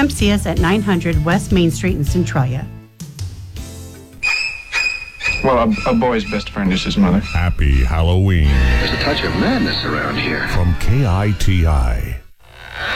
Come see us at 900 West Main Street in Centralia. Well, a boy's best friend is his mother. Happy Halloween. There's a touch of madness around here. From KITI.